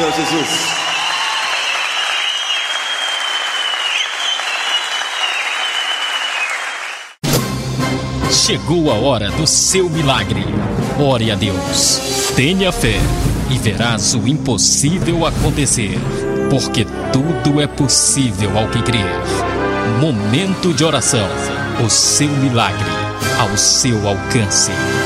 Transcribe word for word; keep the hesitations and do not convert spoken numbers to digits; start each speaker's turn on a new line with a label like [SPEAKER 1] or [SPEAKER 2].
[SPEAKER 1] Senhor Jesus.
[SPEAKER 2] Chegou a hora do seu milagre. Ore a Deus, tenha fé e verás o impossível acontecer, porque tudo é possível ao que crer. Momento de oração, o seu milagre ao seu alcance.